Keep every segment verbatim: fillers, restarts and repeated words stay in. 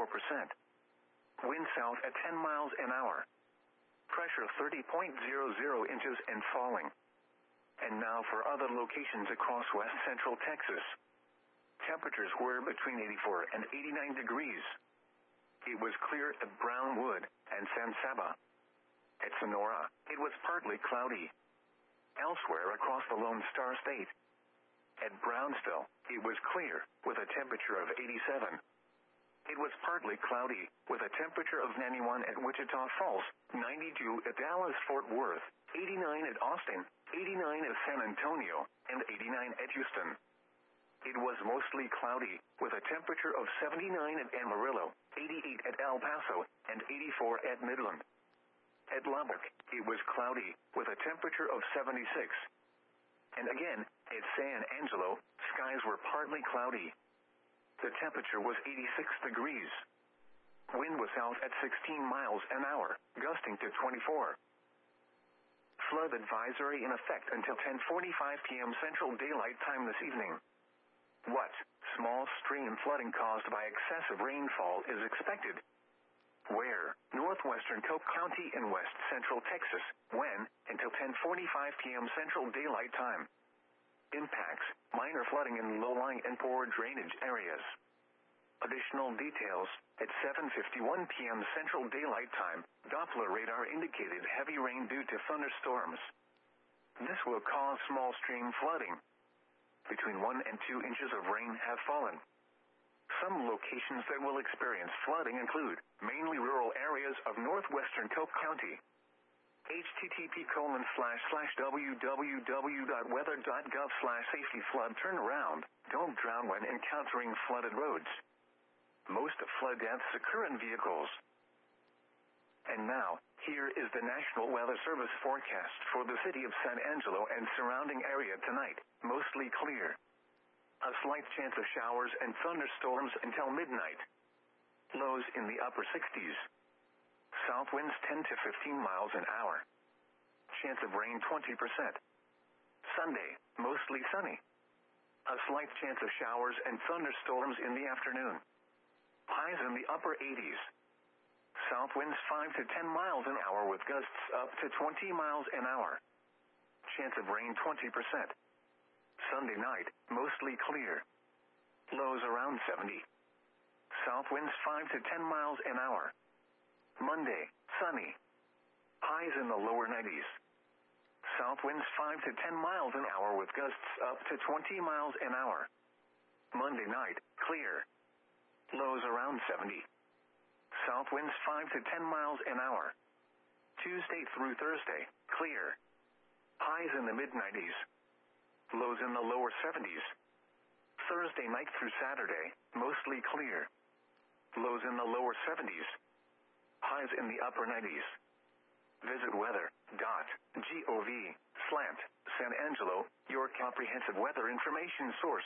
fifty-four percent. Wind south at ten miles an hour. Pressure thirty point zero zero inches and falling. And now for other locations across west central Texas. Temperatures were between eighty-four and eighty-nine degrees. It was clear at Brownwood and San Saba. At Sonora, it was partly cloudy. Elsewhere across the Lone Star State. At Brownsville, it was clear, with a temperature of eighty-seven. It was partly cloudy, with a temperature of ninety-one at Wichita Falls, ninety-two at Dallas-Fort Worth, eighty-nine at Austin, eighty-nine at San Antonio, and eighty-nine at Houston. It was mostly cloudy, with a temperature of seventy-nine at Amarillo, eighty-eight at El Paso, and eighty-four at Midland. At Lubbock, it was cloudy, with a temperature of seventy-six. And again, at San Angelo, skies were partly cloudy. The temperature was eighty-six degrees. Wind was south at sixteen miles an hour, gusting to twenty-four. Flood advisory in effect until ten forty-five p.m. Central Daylight Time this evening. What? Small stream flooding caused by excessive rainfall is expected. Where? Northwestern Cook County in west central Texas. When? Until ten forty-five p.m. Central Daylight Time. Impacts: minor flooding in low-lying and poor drainage areas. Additional details: at seven fifty-one p.m. Central Daylight Time, Doppler radar indicated heavy rain due to thunderstorms. This will cause small stream flooding. Between one and two inches of rain have fallen. Some locations that will experience flooding include mainly rural areas of northwestern Cook County. http colon slash slash www.weather.gov slash safety flood turnaround. Don't drown when encountering flooded roads. Most flood deaths occur in vehicles. And now, here is the National Weather Service forecast for the city of San Angelo and surrounding area tonight. Mostly clear. A slight chance of showers and thunderstorms until midnight. Lows in the upper sixties. South winds ten to fifteen miles an hour. Chance of rain twenty percent. Sunday, mostly sunny. A slight chance of showers and thunderstorms in the afternoon. Highs in the upper eighties. South winds five to ten miles an hour with gusts up to twenty miles an hour. Chance of rain twenty percent. Sunday night, mostly clear. Lows around seventy. South winds five to ten miles an hour. Monday, sunny. Highs in the lower nineties. South winds five to ten miles an hour with gusts up to twenty miles an hour. Monday night, clear. Lows around seventy. South winds five to ten miles an hour. Tuesday through Thursday, clear. Highs in the mid nineties. Lows in the lower seventies. Thursday night through Saturday, mostly clear. Lows in the lower seventies. Highs in the upper nineties. Visit weather.gov slant San Angelo, your comprehensive weather information source.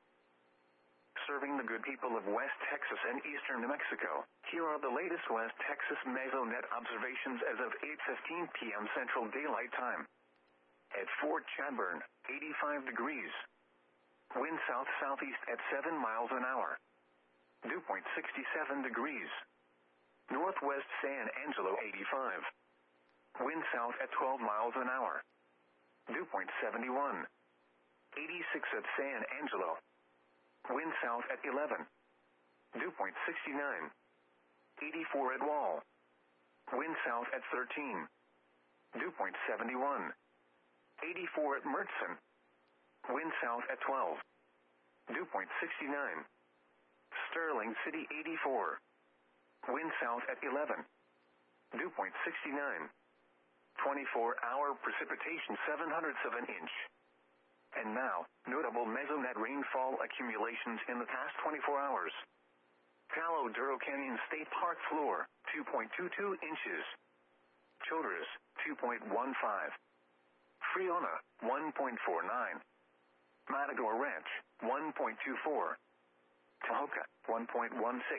Serving the good people of West Texas and eastern New Mexico, here are the latest West Texas Mesonet observations as of eight fifteen p.m. Central Daylight Time. At Fort Chadbourne, eighty-five degrees. Wind south-southeast at seven miles an hour. Dew point sixty-seven degrees. Northwest San Angelo, eighty-five. Wind south at twelve miles an hour. Dew point seventy-one. eighty-six at San Angelo. Wind south at eleven. Dew point sixty-nine. eighty-four at Wall. Wind south at thirteen. Dew point seventy-one. eighty-four at Mertzen. Wind south at twelve. Dew point sixty-nine. Sterling City, eighty-four. Wind south at eleven. Dew point sixty-nine. twenty-four hour precipitation seven hundredths of an inch. And now, notable Mesonet rainfall accumulations in the past twenty-four hours. Palo Duro Canyon State Park floor, two point two two inches. Childress, two point one five. Friona, one point four nine. Matador Ranch, one point two four. Tahoka, one point one six.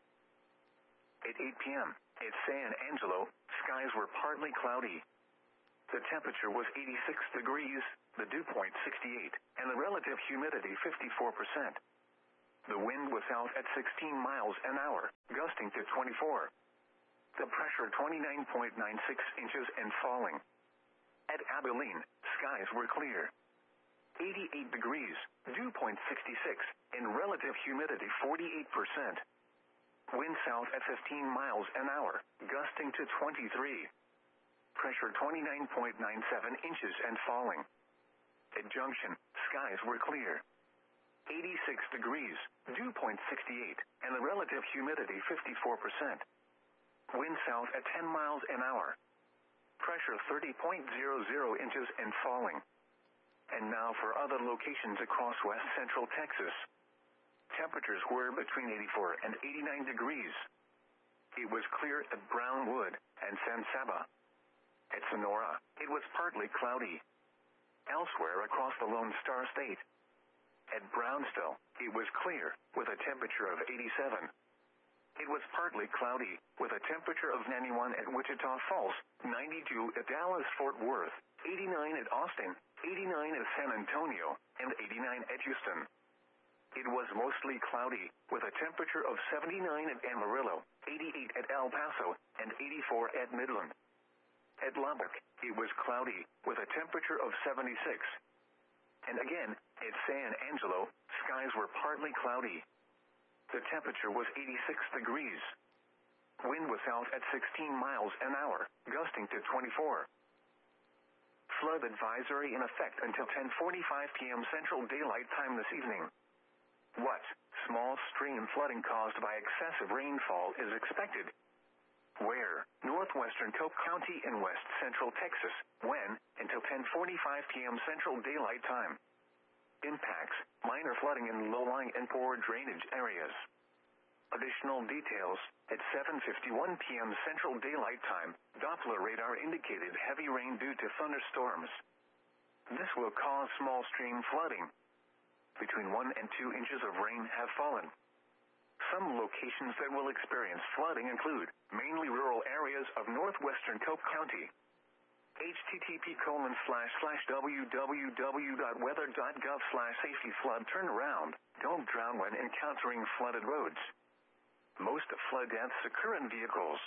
At eight p.m., at San Angelo, skies were partly cloudy. The temperature was eighty-six degrees, the dew point sixty-eight, and the relative humidity fifty-four percent. The wind was south at sixteen miles an hour, gusting gusting to twenty-four. The pressure twenty-nine point nine six inches and falling. At Abilene, skies were clear. eighty-eight degrees, dew point sixty-six, and relative humidity forty-eight percent. Wind south at fifteen miles an hour, gusting to twenty-three. Pressure twenty-nine point nine seven inches and falling. At Junction, skies were clear. eighty-six degrees, dew point sixty-eight, and the relative humidity fifty-four percent. Wind south at ten miles an hour. Pressure thirty point zero zero inches and falling. And now for other locations across west central Texas. Temperatures were between eighty-four and eighty-nine degrees. It was clear at Brownwood and San Saba. At Sonora, it was partly cloudy. Elsewhere across the Lone Star State. At Brownsville, it was clear, with a temperature of eighty-seven. It was partly cloudy, with a temperature of ninety-one at Wichita Falls, ninety-two at Dallas-Fort Worth, eighty-nine at Austin, eighty-nine at San Antonio, and eighty-nine at Houston. It was mostly cloudy, with a temperature of seventy-nine at Amarillo, eighty-eight at El Paso, and eighty-four at Midland. At Lubbock, it was cloudy, with a temperature of seventy-six. And again, at San Angelo, skies were partly cloudy. The temperature was eighty-six degrees. Wind was south at sixteen miles an hour, gusting to twenty-four. Flood advisory in effect until ten forty-five p.m. Central Daylight Time this evening. What? Small stream flooding caused by excessive rainfall is expected. Where? Northwestern Cook County in west central Texas. When? Until ten forty-five p.m. Central Daylight Time. Impacts: minor flooding in low-lying and poor drainage areas. Additional details: at seven fifty-one p.m. Central Daylight Time, Doppler radar indicated heavy rain due to thunderstorms. This will cause small stream flooding. Between one and two inches of rain have fallen. Some locations that will experience flooding include mainly rural areas of northwestern Cook County. http colon slash slash www.weather.gov slash safety flood turnaround. Don't drown when encountering flooded roads. Most flood deaths occur in vehicles.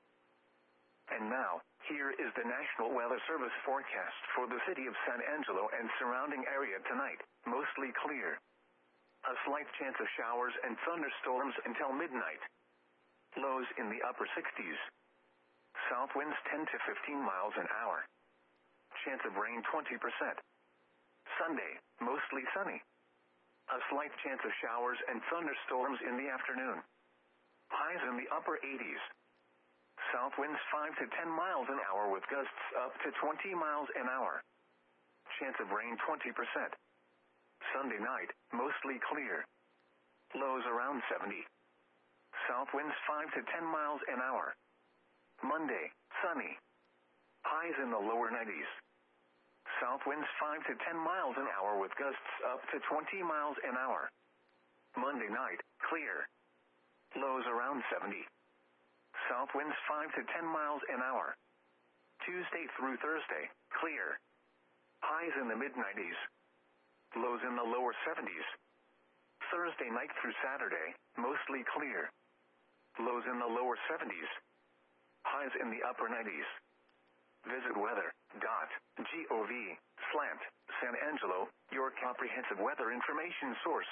And now, here is the National Weather Service forecast for the city of San Angelo and surrounding area tonight. Mostly clear. A slight chance of showers and thunderstorms until midnight. Lows in the upper sixties. South winds ten to fifteen miles an hour. Chance of rain twenty percent. Sunday, mostly sunny. A slight chance of showers and thunderstorms in the afternoon. Highs in the upper eighties. South winds five to ten miles an hour with gusts up to twenty miles an hour. Chance of rain twenty percent. Sunday night, mostly clear. Lows around seventy. South winds five to ten miles an hour. Monday, sunny. Highs in the lower nineties. South winds five to ten miles an hour with gusts up to twenty miles an hour. Monday night, clear. Lows around seventy. South winds five to ten miles an hour. Tuesday through Thursday, clear. Highs in the mid nineties. Lows in the lower seventies. Thursday night through Saturday, mostly clear. Lows in the lower seventies. Highs in the upper nineties. Visit weather dot gov slash San Angelo, your comprehensive weather information source.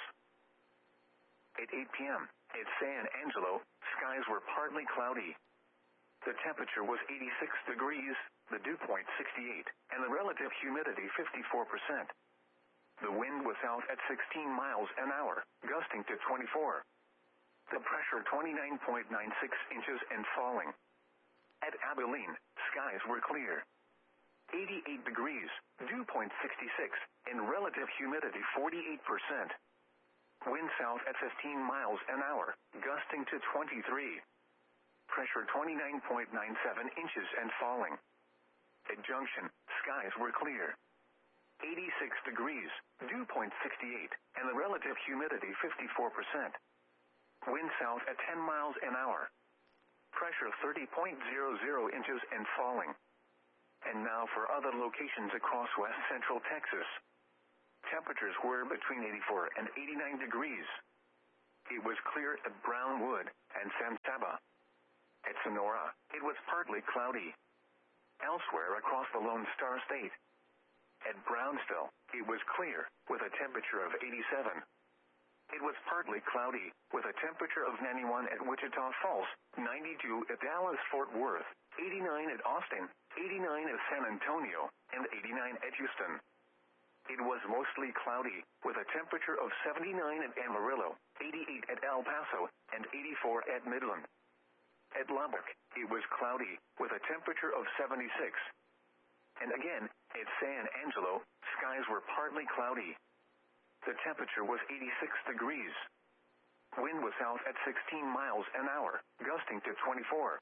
At eight p.m. at San Angelo, skies were partly cloudy. The temperature was eighty-six degrees, the dew point sixty-eight, and the relative humidity fifty-four percent. The wind was south at sixteen miles an hour, gusting to twenty-four. The pressure twenty-nine point nine six inches and falling. At Abilene, skies were clear. eighty-eight degrees, dew point sixty-six, and relative humidity forty-eight percent. Wind south at fifteen miles an hour, gusting to twenty-three. Pressure twenty-nine point nine seven inches and falling. At Junction, skies were clear. eighty-six degrees, dew point sixty-eight, and the relative humidity fifty-four percent. Wind south at ten miles an hour. Pressure thirty point zero zero inches and falling. And now for other locations across west central Texas. Temperatures were between eighty-four and eighty-nine degrees. It was clear at Brownwood and San Saba. Cahaba. At Sonora, it was partly cloudy. Elsewhere across the Lone Star State. At Brownsville, it was clear, with a temperature of eighty-seven. It was partly cloudy, with a temperature of ninety-one at Wichita Falls, ninety-two at Dallas-Fort Worth, eighty-nine at Austin, eighty-nine at San Antonio, and eighty-nine at Houston. It was mostly cloudy, with a temperature of seventy-nine at Amarillo, eighty-eight at El Paso, and eighty-four at Midland. At Lubbock, it was cloudy, with a temperature of seventy-six. And again, at San Angelo, skies were partly cloudy. The temperature was eighty-six degrees. Wind was south at sixteen miles an hour, gusting to twenty-four.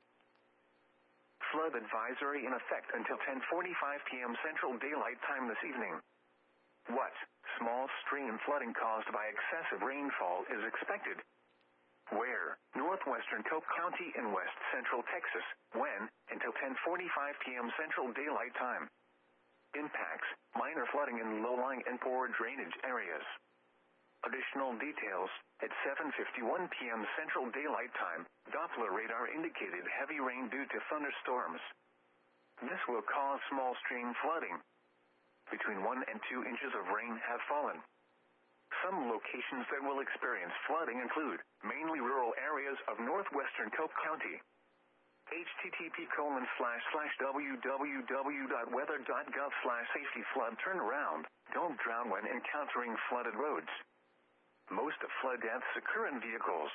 Flood advisory in effect until ten forty-five p.m. Central Daylight Time this evening. What? Small stream flooding caused by excessive rainfall is expected. Where? Northwestern Cook County in west central Texas. When? Until ten forty-five p.m. Central Daylight Time. Impacts: minor flooding in low-lying and poor drainage areas. Additional details: at seven fifty-one p.m. Central Daylight Time, Doppler radar indicated heavy rain due to thunderstorms. This will cause small stream flooding. Between one and two inches of rain have fallen. Some locations that will experience flooding include mainly rural areas of northwestern Cook County. http colon slash slash www.weather.gov slash safety flood turnaround. Don't drown when encountering flooded roads. Most flood deaths occur in vehicles.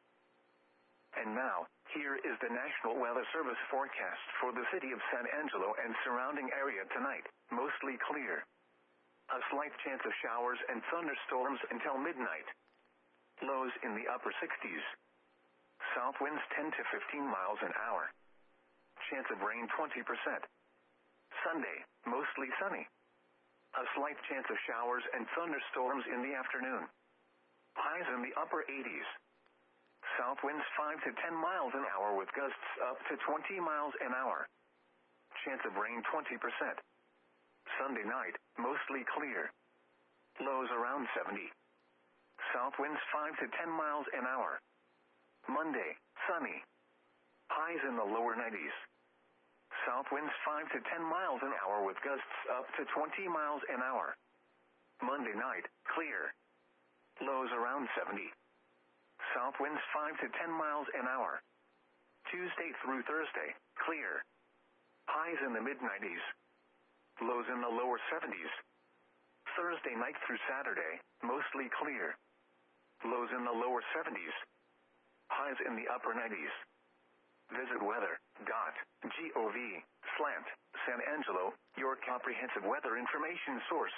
And now, here is the National Weather Service forecast for the city of San Angelo and surrounding area tonight. Mostly clear. A slight chance of showers and thunderstorms until midnight. Lows in the upper sixties. South winds ten to fifteen miles an hour. Chance of rain twenty percent. Sunday, mostly sunny. A slight chance of showers and thunderstorms in the afternoon. Highs in the upper eighties. South winds five to ten miles an hour with gusts up to twenty miles an hour. Chance of rain twenty percent. Sunday night, mostly clear. Lows around seventy. South winds five to ten miles an hour. Monday, sunny. Highs in the lower nineties. South winds five to ten miles an hour with gusts up to twenty miles an hour. Monday night, clear. Lows around seventy. South winds five to ten miles an hour. Tuesday through Thursday, clear. Highs in the mid nineties. Lows in the lower seventies. Thursday night through Saturday, mostly clear. Lows in the lower seventies. Highs in the upper nineties. Visit weather dot gov slash San Angelo, your comprehensive weather information source.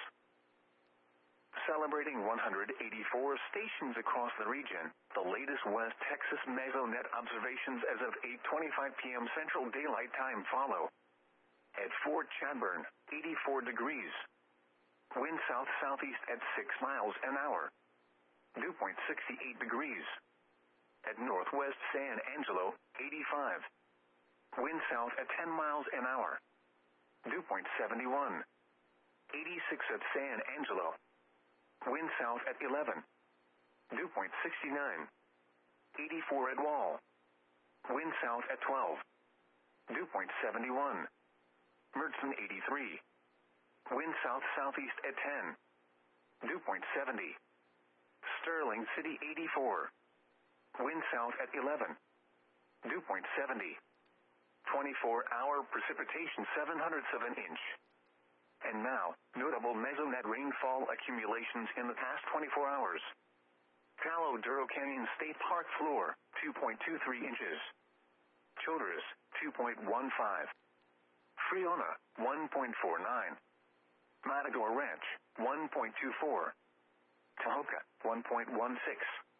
Celebrating one hundred eighty-four stations across the region, the latest West Texas Mesonet observations as of eight twenty-five p.m. Central Daylight Time follow. At Fort Chadbourne, eighty-four degrees. Wind south-southeast at six miles an hour. Dew point sixty-eight degrees. At Northwest San Angelo, eighty-five. Wind south at ten miles an hour. Dew point seventy-one. eighty-six at San Angelo. Wind south at eleven. Dew point sixty-nine. eighty-four at Wall. Wind south at twelve. Dew point seventy-one. Mertzen eighty-three. Wind south-southeast at ten. Dew point seventy. Sterling City eighty-four. Wind south at eleven. Dew point seventy. twenty-four hour precipitation seven hundredths of an inch. And now, notable Mesonet rainfall accumulations in the past twenty-four hours. Palo Duro Canyon State Park floor, two point two three inches. Childress, two point one five. Friona, one point four nine. Matador Ranch, one point two four. Tahoka, one point one six.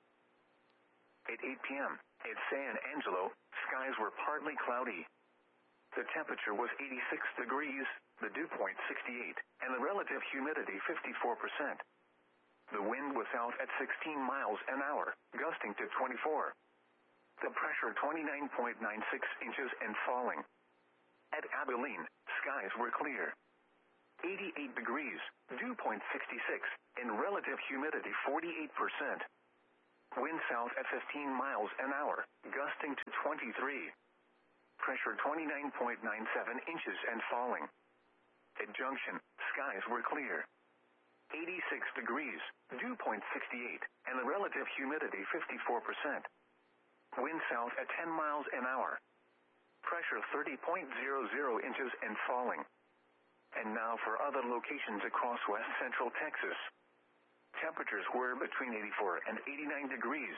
At eight p.m., at San Angelo, skies were partly cloudy. The temperature was eighty-six degrees, the dew point sixty-eight, and the relative humidity fifty-four percent. The wind was south at sixteen miles an hour, gusting to twenty-four. The pressure twenty-nine point nine six inches and falling. At Abilene, skies were clear. eighty-eight degrees, dew point sixty-six, and relative humidity forty-eight percent. Wind south at fifteen miles an hour, gusting to twenty-three. Pressure twenty-nine point nine seven inches and falling. At junction, skies were clear. eighty-six degrees, dew point sixty-eight, and the relative humidity fifty-four percent. Wind south at ten miles an hour. Pressure thirty point zero zero inches and falling. And now for other locations across west central Texas. Temperatures were between eighty-four and eighty-nine degrees.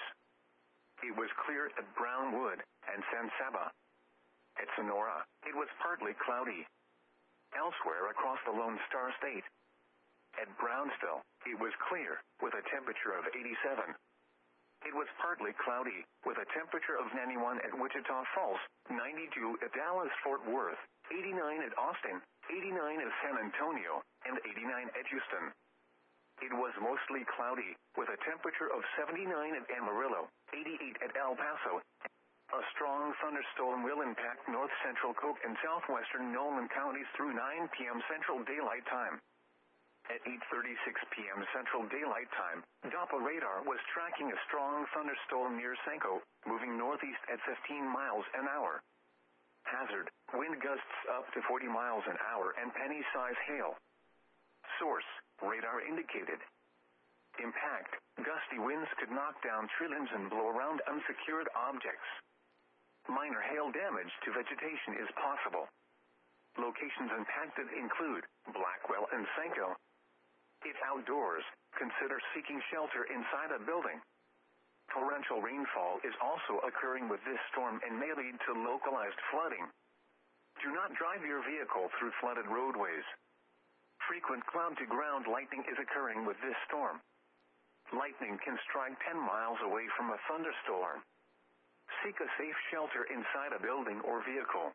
It was clear at Brownwood and San Saba. At Sonora, it was partly cloudy. Elsewhere across the Lone Star State. At Brownsville, it was clear, with a temperature of eighty-seven. It was partly cloudy, with a temperature of ninety-one at Wichita Falls, ninety-two at Dallas-Fort Worth, eighty-nine at Austin, eighty-nine at San Antonio, and eighty-nine at Houston. It was mostly cloudy, with a temperature of seventy-nine at Amarillo, eighty-eight at El Paso. A strong thunderstorm will impact north-central Cook and southwestern Nolan counties through nine p m Central Daylight Time. At eight thirty-six p m Central Daylight Time, Doppler radar was tracking a strong thunderstorm near Sanko, moving northeast at fifteen miles an hour. Hazard, wind gusts up to forty miles an hour and penny-size hail. Source, radar indicated. Impact, gusty winds could knock down tree limbs and blow around unsecured objects. Minor hail damage to vegetation is possible. Locations impacted include Blackwell and Sanko. If outdoors, consider seeking shelter inside a building. Torrential rainfall is also occurring with this storm and may lead to localized flooding. Do not drive your vehicle through flooded roadways. Frequent cloud-to-ground lightning is occurring with this storm. Lightning can strike ten miles away from a thunderstorm. Seek a safe shelter inside a building or vehicle.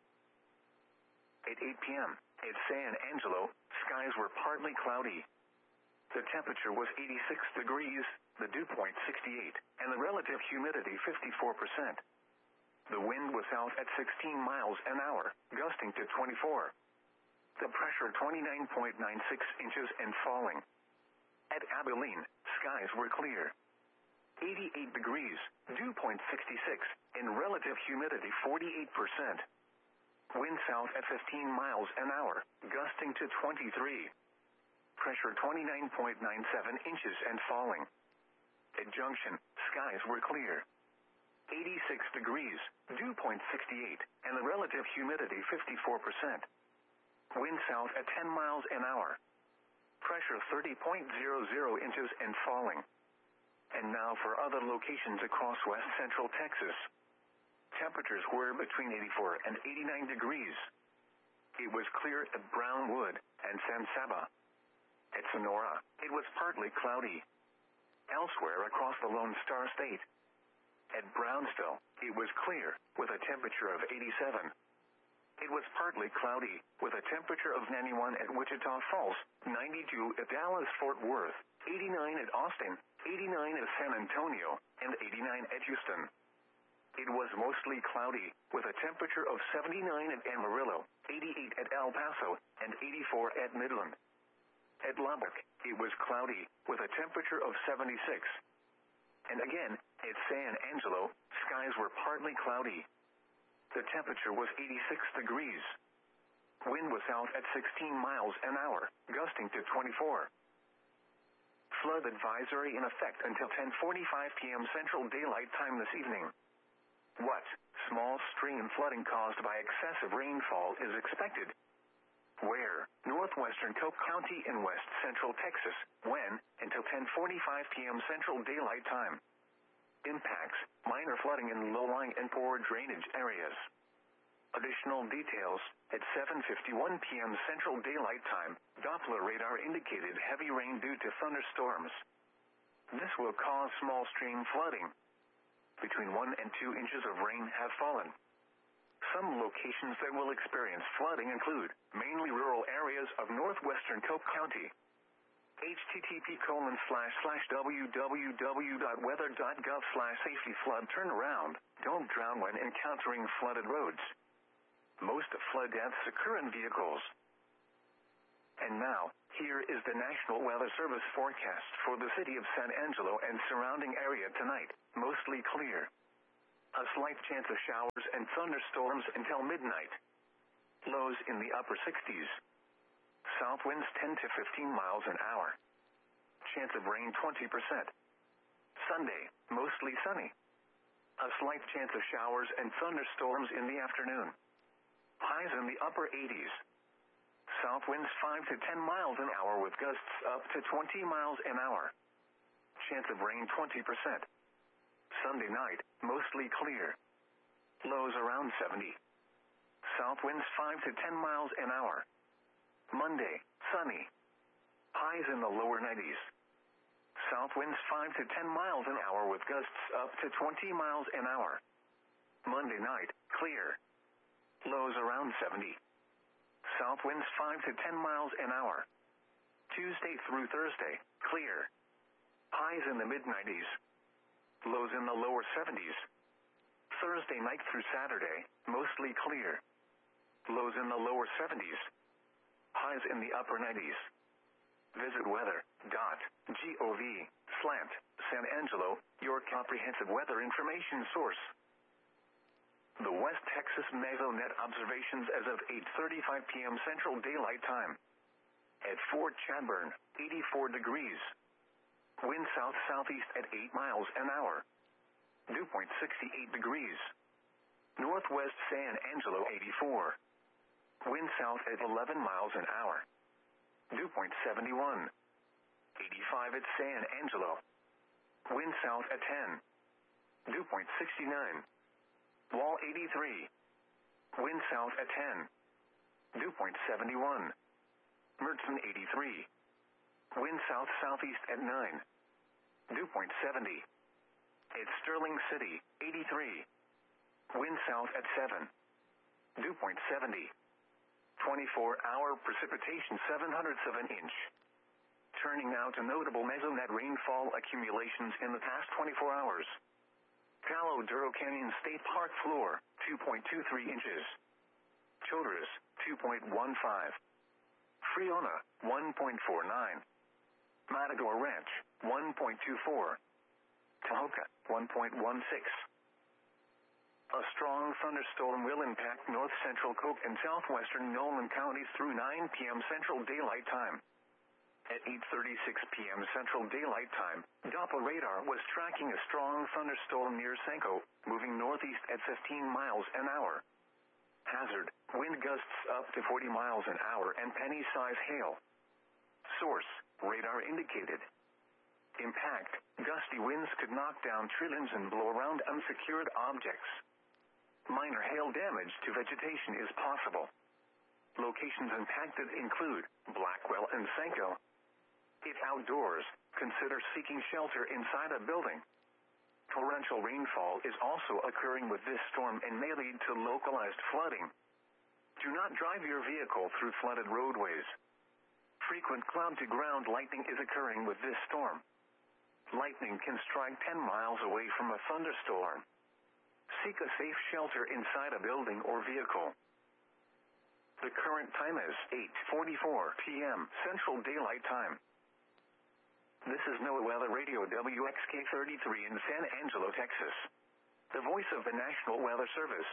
At eight p m at San Angelo, skies were partly cloudy. The temperature was eighty-six degrees, the dew point sixty-eight, and the relative humidity fifty-four percent. The wind was south at sixteen miles an hour, gusting to twenty-four. The pressure twenty-nine point nine six inches and falling. At Abilene, skies were clear. eighty-eight degrees, dew point sixty-six, and relative humidity forty-eight percent. Wind south at fifteen miles an hour, gusting to twenty-three. Pressure twenty-nine point nine seven inches and falling. At Junction, skies were clear. eighty-six degrees, dew point sixty-eight, and the relative humidity fifty-four percent. Wind south at ten miles an hour. Pressure thirty point zero zero inches and falling. And now for other locations across west central Texas. Temperatures were between eighty-four and eighty-nine degrees. It was clear at Brownwood and San Saba. At Sonora, it was partly cloudy. Elsewhere across the Lone Star State. At Brownsville, it was clear, with a temperature of eighty-seven. It was partly cloudy, with a temperature of ninety-one at Wichita Falls, ninety-two at Dallas-Fort Worth, eighty-nine at Austin, eighty-nine at San Antonio, and eighty-nine at Houston. It was mostly cloudy, with a temperature of seventy-nine at Amarillo, eighty-eight at El Paso, and eighty-four at Midland. At Lubbock, it was cloudy, with a temperature of seventy-six. And again, at San Angelo, skies were partly cloudy. The temperature was eighty-six degrees. Wind was south at sixteen miles an hour, gusting to twenty-four. Flood advisory in effect until ten forty-five p m Central Daylight Time this evening. What? Small stream flooding caused by excessive rainfall is expected. Where? Northwestern Cook County in west central Texas. When? Until ten forty-five p m Central Daylight Time. Impacts: minor flooding in low-lying and poor drainage areas. Additional details: at seven fifty-one p m Central Daylight Time, Doppler radar indicated heavy rain due to thunderstorms. This will cause small stream flooding. Between one and two inches of rain have fallen. Some locations that will experience flooding include mainly rural areas of northwestern Cook County. H T T P colon slash slash www dot weather dot gov slash safety flood turnaround. Don't drown when encountering flooded roads. Most flood deaths occur in vehicles. And now, here is the National Weather Service forecast for the city of San Angelo and surrounding area tonight. Mostly clear. A slight chance of showers and thunderstorms until midnight. Lows in the upper sixties. South winds ten to fifteen miles an hour. Chance of rain twenty percent. Sunday, mostly sunny. A slight chance of showers and thunderstorms in the afternoon. Highs in the upper eighties. South winds five to ten miles an hour with gusts up to twenty miles an hour. Chance of rain twenty percent. Sunday night, mostly clear. Lows around seventy. South winds five to ten miles an hour. Monday, sunny. Highs in the lower nineties. South winds five to ten miles an hour with gusts up to twenty miles an hour. Monday night, clear. Lows around seventy. South winds five to ten miles an hour. Tuesday through Thursday, clear. Highs in the mid nineties. Lows in the lower seventies. Thursday night through Saturday, mostly clear. Lows in the lower seventies. Highs in the upper nineties. Visit weather dot gov slash San Angelo, your comprehensive weather information source. The West Texas Mesonet observations as of eight thirty-five p.m. Central Daylight Time. At Fort Chadbourne, eighty-four degrees. Wind south-southeast at eight miles an hour. Dew point sixty-eight degrees. Northwest San Angelo eighty-four. Wind south at eleven miles an hour. Dew point seventy-one. eighty-five at San Angelo. Wind south at ten. Dew point sixty-nine. Wall eighty-three. Wind south at ten. Dew point seventy-one. Mertzen eighty-three. Wind south-southeast at nine. Dew point seventy. At Sterling City, eighty-three. Wind south at seven. Dew point seventy. twenty-four hour precipitation seven hundredths of an inch. Turning now to notable Mesonet rainfall accumulations in the past twenty-four hours. Palo Duro Canyon State Park floor, two point two three inches. Childress, two point one five. Friona, one point four nine. Matador Ranch, one point two four. Tahoka, one point one six. A strong thunderstorm will impact north-central Cook and southwestern Nolan counties through nine p.m. Central Daylight Time. At eight thirty-six p.m. Central Daylight Time, Doppler radar was tracking a strong thunderstorm near Sanko, moving northeast at fifteen miles an hour. Hazard, wind gusts up to forty miles an hour and penny-size hail. Source, radar indicated. Impact, gusty winds could knock down tree limbs and blow around unsecured objects. Minor hail damage to vegetation is possible. Locations impacted include Blackwell and Sanko. If outdoors, consider seeking shelter inside a building. Torrential rainfall is also occurring with this storm and may lead to localized flooding. Do not drive your vehicle through flooded roadways. Frequent cloud-to-ground lightning is occurring with this storm. Lightning can strike ten miles away from a thunderstorm. Seek a safe shelter inside a building or vehicle. The current time is eight forty-four p.m. Central Daylight Time. This is NOAA Weather Radio W X K thirty-three in San Angelo, Texas. The voice of the National Weather Service.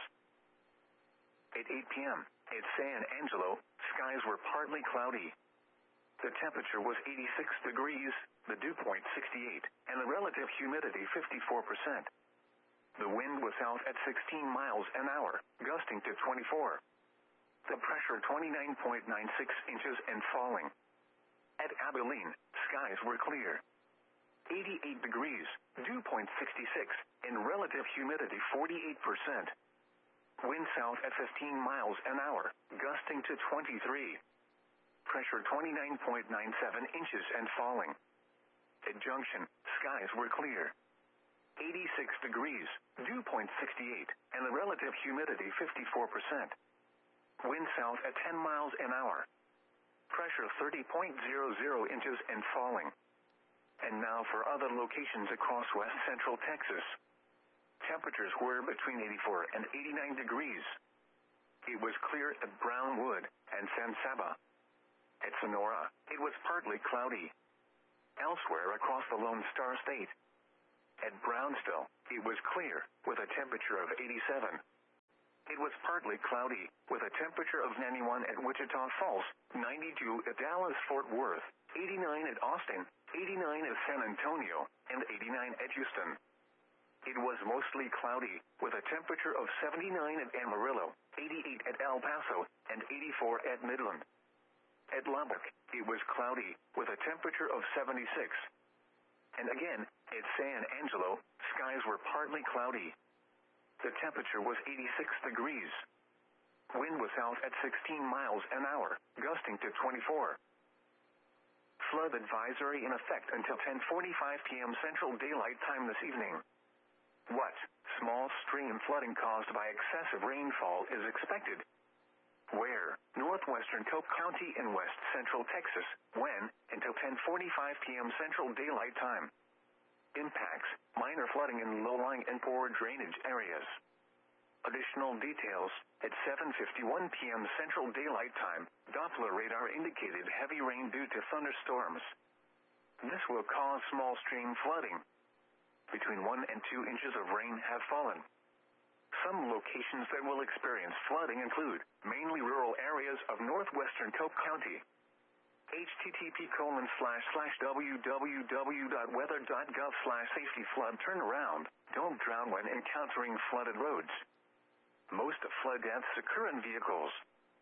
At eight p.m. at San Angelo, skies were partly cloudy. The temperature was eighty-six degrees, the dew point sixty-eight, and the relative humidity fifty-four percent. The wind was south at sixteen miles an hour, gusting to twenty-four. The pressure twenty-nine point nine six inches and falling. At Abilene, skies were clear. eighty-eight degrees, dew point sixty-six, and relative humidity forty-eight percent. Wind south at fifteen miles an hour, gusting to twenty-three. Pressure twenty-nine point nine seven inches and falling. At Junction, skies were clear. eighty-six degrees, dew point sixty-eight, and the relative humidity fifty-four percent. Wind south at ten miles an hour. Pressure thirty point zero zero inches and falling. And now for other locations across west central Texas. Temperatures were between eighty-four and eighty-nine degrees. It was clear at Brownwood and San Saba. At Sonora, it was partly cloudy. Elsewhere across the Lone Star State. At Brownsville, it was clear, with a temperature of eighty-seven. It was partly cloudy, with a temperature of ninety-one at Wichita Falls, ninety-two at Dallas-Fort Worth, eighty-nine at Austin, eighty-nine at San Antonio, and eighty-nine at Houston. It was mostly cloudy, with a temperature of seventy-nine at Amarillo, eighty-eight at El Paso, and eighty-four at Midland. At Lubbock, it was cloudy, with a temperature of seventy-six. And again, at San Angelo, skies were partly cloudy. The temperature was eighty-six degrees. Wind was south at sixteen miles an hour, gusting to twenty-four. Flood advisory in effect until ten forty-five p.m. Central Daylight Time this evening. What? Small stream flooding caused by excessive rainfall is expected. Where? Northwestern Cook County in west central Texas. When? Until ten forty-five p.m. Central Daylight Time. Impacts: minor flooding in low-lying and poor drainage areas. Additional details: at seven fifty-one p.m. Central Daylight Time, Doppler radar indicated heavy rain due to thunderstorms. This will cause small stream flooding. Between one and two inches of rain have fallen. Some locations that will experience flooding include mainly rural areas of northwestern Cook County. http colon slash slash www.weather.gov slash safety flood turnaround. Don't drown when encountering flooded roads. Most flood deaths occur in vehicles.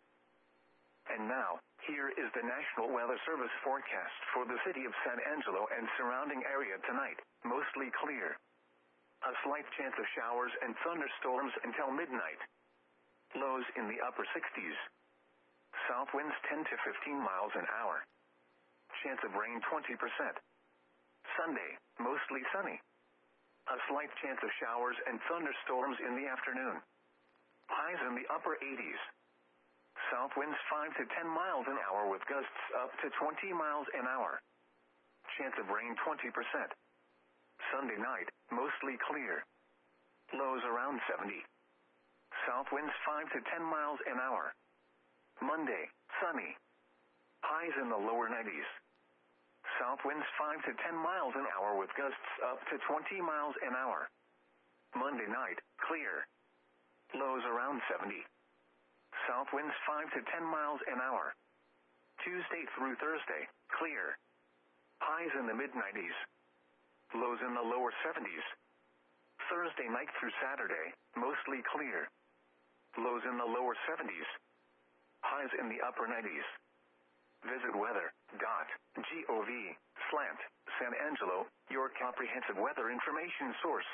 And now, here is the National Weather Service forecast for the city of San Angelo and surrounding area tonight. Mostly clear. A slight chance of showers and thunderstorms until midnight. Lows in the upper sixties. South winds ten to fifteen miles an hour. Chance of rain twenty percent. Sunday, mostly sunny. A slight chance of showers and thunderstorms in the afternoon. Highs in the upper eighties. South winds five to ten miles an hour with gusts up to twenty miles an hour. Chance of rain twenty percent. Sunday night, mostly clear. Lows around seventy. South winds five to ten miles an hour. Monday, sunny. Highs in the lower nineties. South winds five to ten miles an hour with gusts up to twenty miles an hour. Monday night, clear. Lows around seventy. South winds five to ten miles an hour. Tuesday through Thursday, clear. Highs in the mid nineties. Lows in the lower seventies. Thursday night through Saturday, mostly clear. Lows in the lower seventies. Highs in the upper nineties. Visit weather dot gov slash San Angelo, your comprehensive weather information source.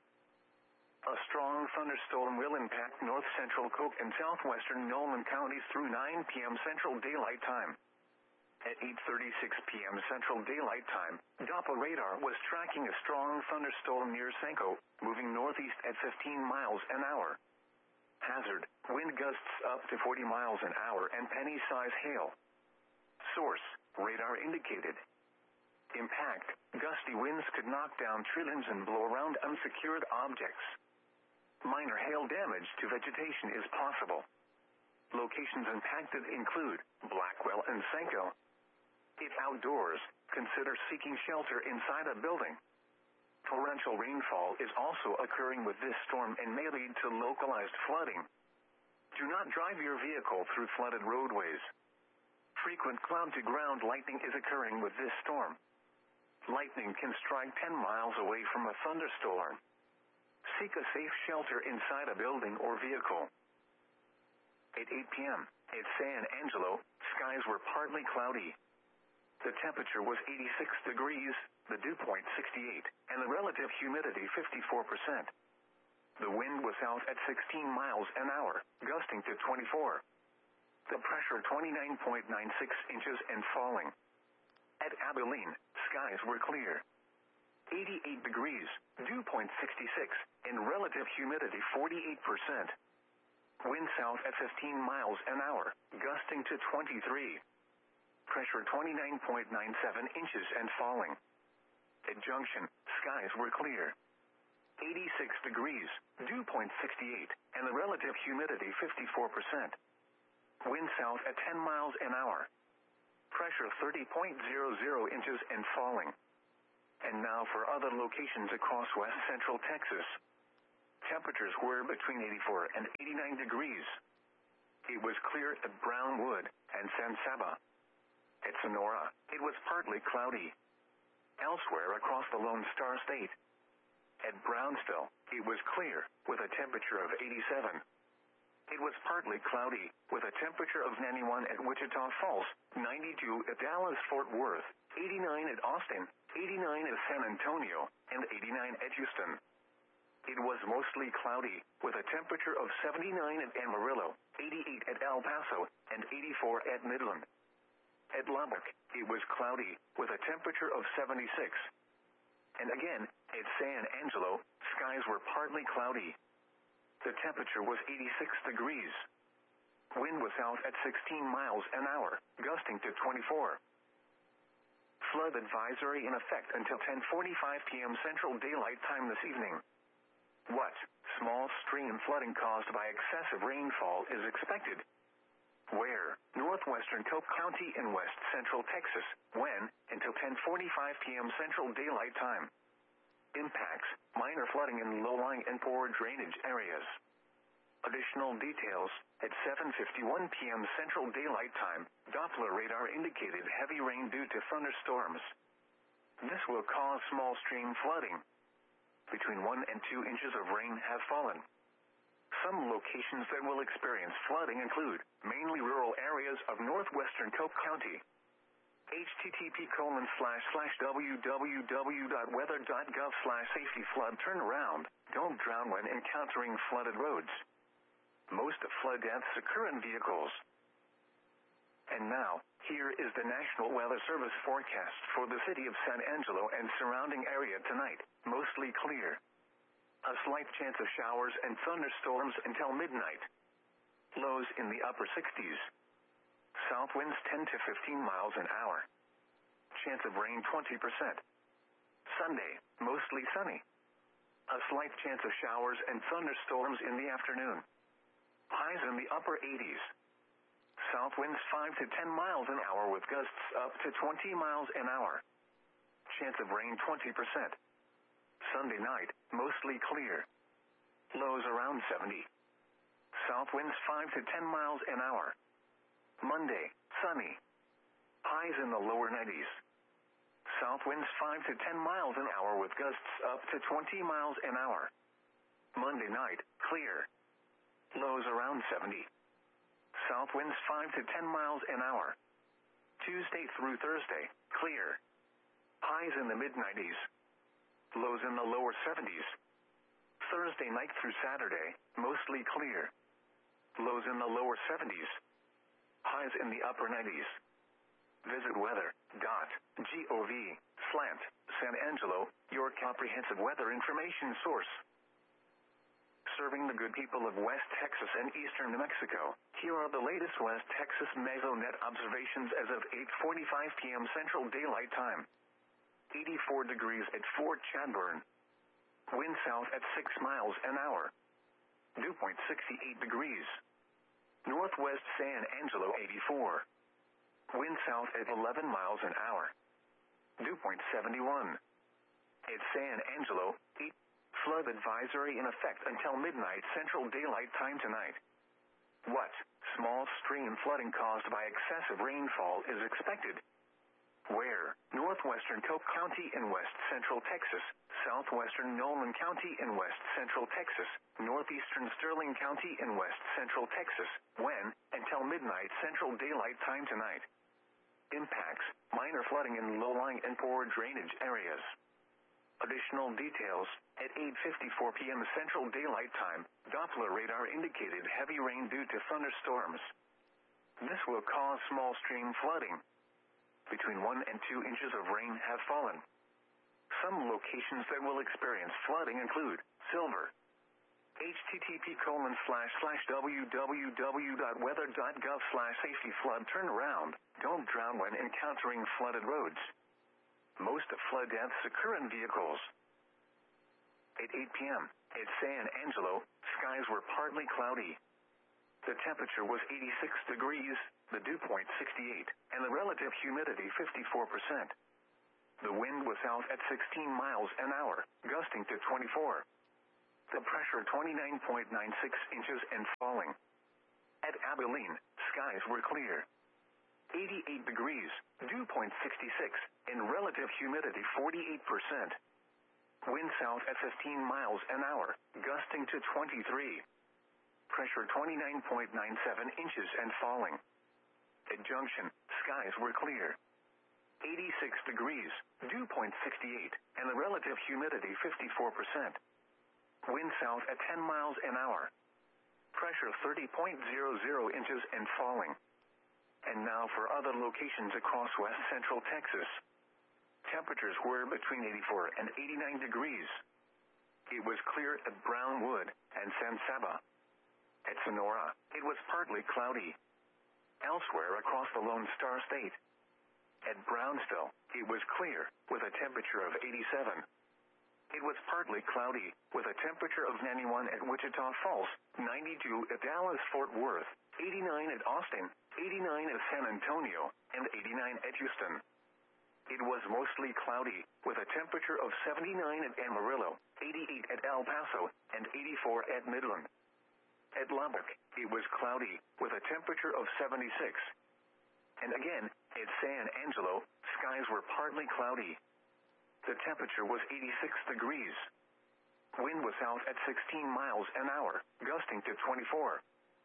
A strong thunderstorm will impact north central Cook and southwestern Nolan counties through nine p.m. Central Daylight Time. At eight thirty-six p.m. Central Daylight Time, Doppler radar was tracking a strong thunderstorm near Sanko, moving northeast at fifteen miles an hour. Hazard: wind gusts up to forty miles an hour and penny-size hail. Source: radar indicated. Impact: gusty winds could knock down tree limbs and blow around unsecured objects. Minor hail damage to vegetation is possible. Locations impacted include Blackwell and Sanko. If outdoors, consider seeking shelter inside a building. Torrential rainfall is also occurring with this storm and may lead to localized flooding. Do not drive your vehicle through flooded roadways. Frequent cloud-to-ground lightning is occurring with this storm. Lightning can strike ten miles away from a thunderstorm. Seek a safe shelter inside a building or vehicle. At eight p.m. at San Angelo, skies were partly cloudy. The temperature was eighty-six degrees, the dew point sixty-eight, and the relative humidity fifty-four percent. The wind was south at sixteen miles an hour, gusting to twenty-four. The pressure twenty-nine point nine six inches and falling. At Abilene, skies were clear. eighty-eight degrees, dew point sixty-six, and relative humidity forty-eight percent. Wind south at fifteen miles an hour, gusting to twenty-three. Pressure twenty-nine point nine seven inches and falling. At Junction, skies were clear. eighty-six degrees, dew point sixty-eight, and the relative humidity fifty-four percent. Wind south at ten miles an hour. Pressure thirty point zero zero inches and falling. And now for other locations across west central Texas. Temperatures were between eighty-four and eighty-nine degrees. It was clear at Brownwood and San Saba. At Sonora, it was partly cloudy. Elsewhere across the Lone Star State. At Brownsville, it was clear, with a temperature of eighty-seven. It was partly cloudy, with a temperature of ninety-one at Wichita Falls, ninety-two at Dallas-Fort Worth, eighty-nine at Austin, eighty-nine at San Antonio, and eighty-nine at Houston. It was mostly cloudy, with a temperature of seventy-nine at Amarillo, eighty-eight at El Paso, and eighty-four at Midland. At Lubbock, it was cloudy, with a temperature of seventy-six. And again, at San Angelo, skies were partly cloudy. The temperature was eighty-six degrees. Wind was south at sixteen miles an hour, gusting to twenty-four. Flood advisory in effect until ten forty-five p m Central Daylight Time this evening. What? Small stream flooding caused by excessive rainfall is expected. Where? Northwestern Cook County in west central Texas. When? Until ten forty-five p m Central Daylight Time. Impacts: minor flooding in low-lying and poor drainage areas. Additional details: at seven fifty-one p m Central Daylight Time, Doppler radar indicated heavy rain due to thunderstorms. This will cause small stream flooding. Between one and two inches of rain have fallen. Some locations that will experience flooding include mainly rural areas of northwestern Cook County. H T T P colon slash slash www.weather.gov slash safety flood turnaround. Don't drown when encountering flooded roads. Most flood deaths occur in vehicles. And now, here is the National Weather Service forecast for the city of San Angelo and surrounding area tonight. Mostly clear. A slight chance of showers and thunderstorms until midnight. Lows in the upper sixties. South winds ten to fifteen miles an hour. Chance of rain twenty percent. Sunday, mostly sunny. A slight chance of showers and thunderstorms in the afternoon. Highs in the upper eighties. South winds five to ten miles an hour with gusts up to twenty miles an hour. Chance of rain twenty percent. Sunday night, mostly clear. Lows around seventy. South winds five to ten miles an hour. Monday, sunny. Highs in the lower nineties. South winds five to ten miles an hour with gusts up to twenty miles an hour. Monday night, clear. Lows around seventy. South winds five to ten miles an hour. Tuesday through Thursday, clear. Highs in the mid nineties. Lows in the lower seventies. Thursday night through Saturday, mostly clear. Lows in the lower seventies. Highs in the upper nineties. Visit weather dot gov slash San Angelo, your comprehensive weather information source. Serving the good people of West Texas and eastern New Mexico, here are the latest West Texas Mesonet observations as of eight forty-five p m Central Daylight Time. eighty-four degrees at Fort Chadbourne. Wind south at six miles an hour. Dew point sixty-eight degrees. Northwest San Angelo eighty-four. Wind south at eleven miles an hour. Dew point seventy-one. At San Angelo, eight. Flood advisory in effect until midnight Central Daylight Time tonight. What? Small stream flooding caused by excessive rainfall is expected. Where? Northwestern Cook County in west central Texas, southwestern Nolan County in west central Texas, northeastern Sterling County in west central Texas. When? Until midnight Central Daylight Time tonight. Impacts: minor flooding in low-lying and poor drainage areas. Additional details: at eight fifty-four p m Central Daylight Time, Doppler radar indicated heavy rain due to thunderstorms. This will cause small stream flooding. Between one and two inches of rain have fallen. Some locations that will experience flooding include Silver. H T T P colon slash slash www.weather.gov slash safety flood turnaround. Don't drown when encountering flooded roads. Most flood deaths occur in vehicles. At eight p m at San Angelo, skies were partly cloudy. The temperature was eighty-six degrees, the dew point sixty-eight, and the relative humidity fifty-four percent. The wind was south at sixteen miles an hour, gusting to twenty-four. The pressure twenty-nine point nine six inches and falling. At Abilene, skies were clear. eighty-eight degrees, dew point sixty-six, and relative humidity forty-eight percent. Wind south at fifteen miles an hour, gusting to twenty-three. Pressure twenty-nine point nine seven inches and falling. At Junction, skies were clear. eighty-six degrees, dew point sixty-eight, and the relative humidity fifty-four percent. Wind south at ten miles an hour. Pressure thirty point zero zero inches and falling. And now for other locations across west central Texas. Temperatures were between eighty-four and eighty-nine degrees. It was clear at Brownwood and San Saba. At Sonora, it was partly cloudy. Elsewhere across the Lone Star State. At Brownsville, it was clear, with a temperature of eighty-seven. It was partly cloudy, with a temperature of ninety-one at Wichita Falls, ninety-two at Dallas-Fort Worth, eighty-nine at Austin, eighty-nine at San Antonio, and eighty-nine at Houston. It was mostly cloudy, with a temperature of seventy-nine at Amarillo, eighty-eight at El Paso, and eighty-four at Midland. At Lubbock, it was cloudy, with a temperature of seventy-six. And again, at San Angelo, skies were partly cloudy. The temperature was eighty-six degrees. Wind was south at sixteen miles an hour, gusting to twenty-four.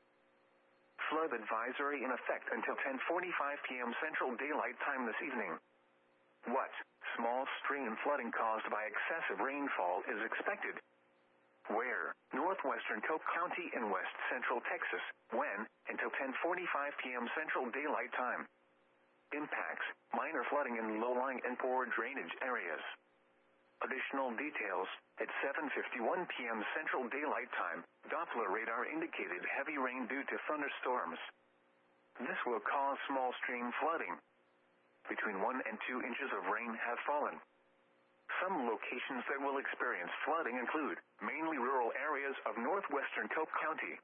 Flood advisory in effect until ten forty-five p.m. Central Daylight Time this evening. What? Small stream flooding caused by excessive rainfall is expected. Where? Northwestern Cook County in west central Texas. When? Until ten forty-five p.m. Central Daylight Time. Impacts: minor flooding in low-lying and poor drainage areas. Additional details: at seven fifty-one p.m. Central Daylight Time, Doppler radar indicated heavy rain due to thunderstorms. This will cause small stream flooding. Between one and two inches of rain have fallen. Some locations that will experience flooding include mainly rural areas of northwestern Cook County.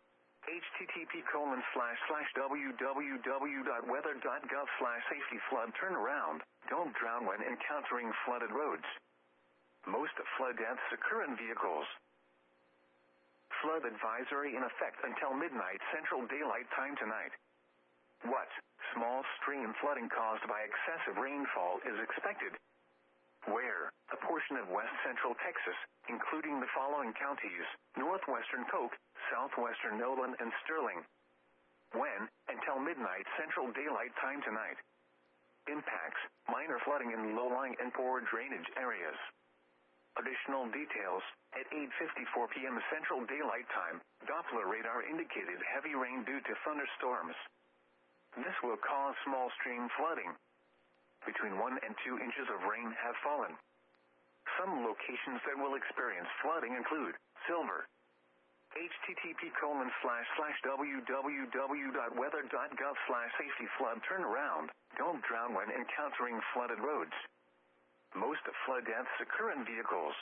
http colon slash slash www.weather.gov slash safety flood turnaround. Don't drown when encountering flooded roads. Most flood deaths occur in vehicles. Flood advisory in effect until midnight Central Daylight Time tonight. What? Small stream flooding caused by excessive rainfall is expected. Where? A portion of west central Texas, including the following counties: northwestern Coke, southwestern Nolan, and Sterling. When? Until midnight Central Daylight Time tonight. Impacts: minor flooding in low-lying and poor drainage areas. Additional details: at eight fifty-four p.m. Central Daylight Time, Doppler radar indicated heavy rain due to thunderstorms. This will cause small stream flooding. Between one and two inches of rain have fallen. Some locations that will experience flooding include Silver. http colon slash slash www.weather.gov slash safety flood turnaround. Don't drown when encountering flooded roads. Most flood deaths occur in vehicles.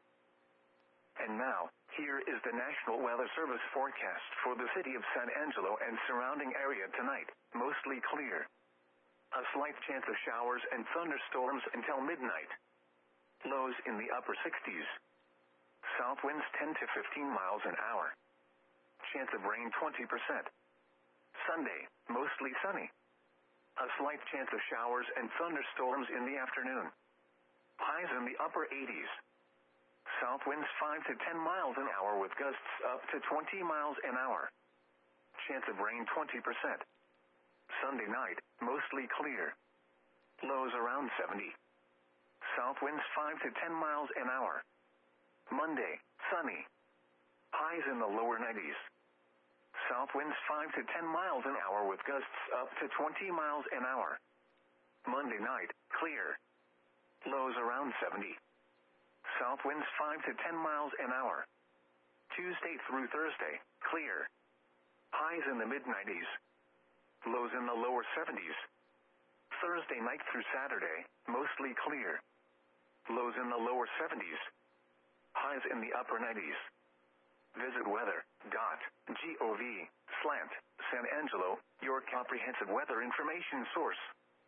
And now, here is the National Weather Service forecast for the city of San Angelo and surrounding area tonight. Mostly clear. A slight chance of showers and thunderstorms until midnight. Lows in the upper sixties. South winds ten to fifteen miles an hour. Chance of rain twenty percent. Sunday, mostly sunny. A slight chance of showers and thunderstorms in the afternoon. Highs in the upper eighties. South winds five to ten miles an hour with gusts up to twenty miles an hour. Chance of rain twenty percent. Sunday night, mostly clear. Lows around seventy. South winds five to ten miles an hour. Monday, sunny. Highs in the lower nineties. South winds five to ten miles an hour with gusts up to twenty miles an hour. Monday night, clear. Lows around seventy. South winds five to ten miles an hour. Tuesday through Thursday, clear. Highs in the mid nineties. Lows in the lower seventies. Thursday night through Saturday, mostly clear. Lows in the lower seventies. Highs in the upper nineties. Visit weather dot gov Slant, San Angelo, your comprehensive weather information source.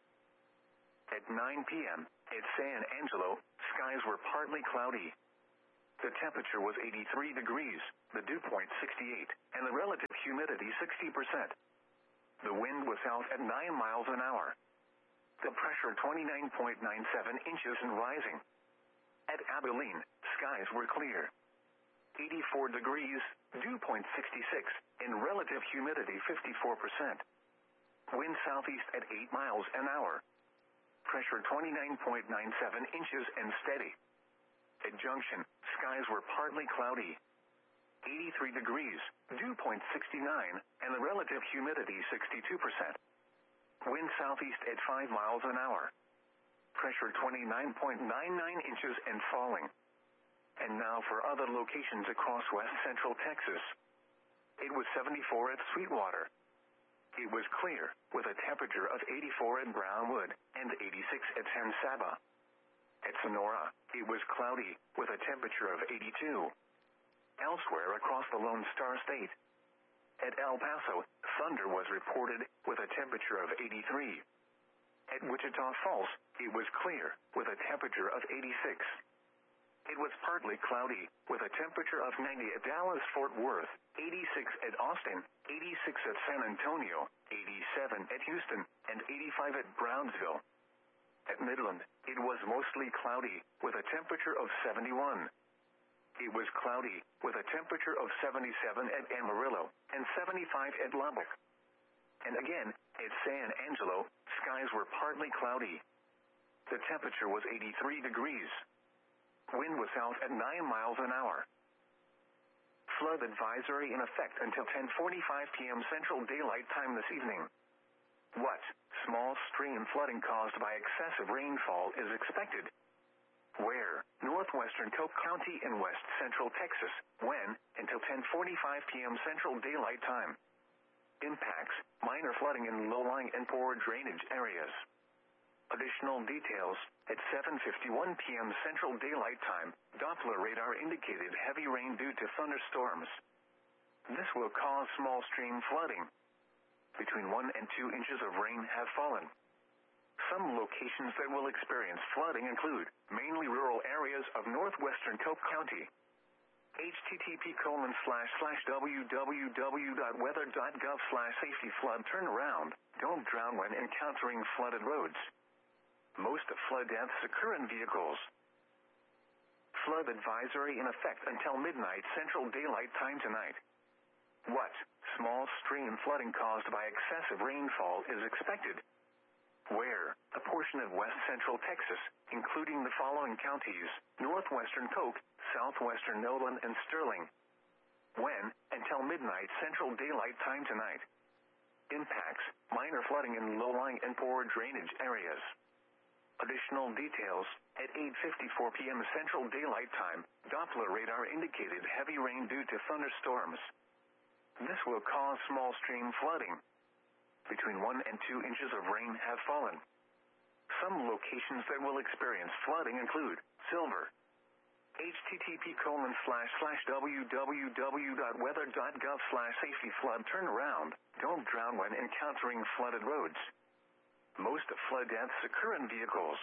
At nine p.m., at San Angelo, skies were partly cloudy. The temperature was eighty-three degrees, the dew point sixty-eight, and the relative humidity sixty percent. The wind was south at nine miles an hour. The pressure twenty-nine point nine seven inches and rising. At Abilene, skies were clear. eighty-four degrees, dew point sixty-six, and relative humidity fifty-four percent. Wind southeast at eight miles an hour. Pressure twenty-nine point nine seven inches and steady. At Junction, skies were partly cloudy. eighty-three degrees, dew point sixty-nine, and the relative humidity sixty-two percent. Wind southeast at five miles an hour. Pressure twenty-nine point nine nine inches and falling. And now for other locations across west central Texas. It was seventy-four at Sweetwater. It was clear, with a temperature of eighty-four at Brownwood, and eighty-six at San Saba. At Sonora, it was cloudy, with a temperature of eighty-two. Elsewhere across the Lone Star State. At El Paso, thunder was reported, with a temperature of eighty-three. At Wichita Falls, it was clear, with a temperature of eighty-six. It was partly cloudy, with a temperature of ninety at Dallas-Fort Worth, eighty-six at Austin, eighty-six at San Antonio, eighty-seven at Houston, and eighty-five at Brownsville. At Midland, it was mostly cloudy, with a temperature of seventy-one. It was cloudy, with a temperature of seventy-seven at Amarillo, and seventy-five at Lubbock. And again, at San Angelo, skies were partly cloudy. The temperature was eighty-three degrees. Wind was south at nine miles an hour. Flood advisory in effect until ten forty-five p.m. Central Daylight Time this evening. What? Small stream flooding caused by excessive rainfall is expected. Where? Northwestern Cook County in west central Texas. When? Until ten forty-five p.m. Central Daylight Time. Impacts: minor flooding in low-lying and poor drainage areas. Additional details: at seven fifty-one p.m. Central Daylight Time, Doppler radar indicated heavy rain due to thunderstorms. This will cause small stream flooding. Between one and two inches of rain have fallen. Some locations that will experience flooding include mainly rural areas of northwestern Cook County. http colon slash slash www.weather.gov slash safety flood turnaround. Don't drown when encountering flooded roads. Most flood deaths occur in vehicles. Flood advisory in effect until midnight Central Daylight Time tonight. What? Small stream flooding caused by excessive rainfall is expected. Where? A portion of west central Texas, including the following counties: northwestern Coke, southwestern Nolan, and Sterling. When? Until midnight Central Daylight Time tonight. Impacts: minor flooding in low-lying and poor drainage areas. Additional details: at eight fifty-four p.m. Central Daylight Time, Doppler radar indicated heavy rain due to thunderstorms. This will cause small stream flooding. Between one and two inches of rain have fallen. Some locations that will experience flooding include Silver. http colon slash slash www.weather.gov slash safety flood turnaround. Don't drown when encountering flooded roads. Most flood deaths occur in vehicles.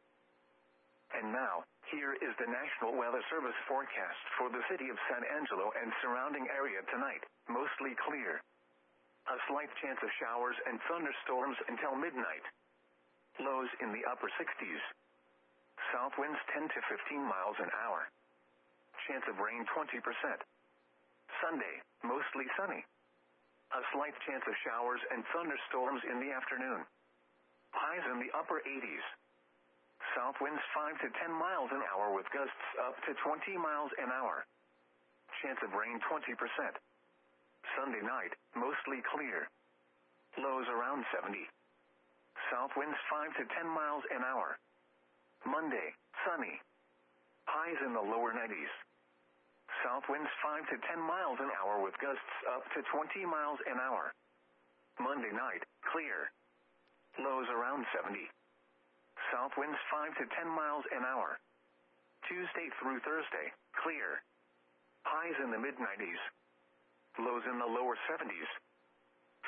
And now, here is the National Weather Service forecast for the city of San Angelo and surrounding area tonight. Mostly clear. A slight chance of showers and thunderstorms until midnight. Lows in the upper sixties. South winds ten to fifteen miles an hour. Chance of rain twenty percent. Sunday, mostly sunny. A slight chance of showers and thunderstorms in the afternoon. Highs in the upper eighties. South winds five to ten miles an hour with gusts up to twenty miles an hour. Chance of rain twenty percent. Sunday night, mostly clear. Lows around seventy. South winds five to ten miles an hour. Monday, sunny. Highs in the lower nineties. South winds five to ten miles an hour with gusts up to twenty miles an hour. Monday night, clear. Lows around seventy. South winds five to ten miles an hour. Tuesday through Thursday, clear. Highs in the mid nineties. Lows in the lower seventies.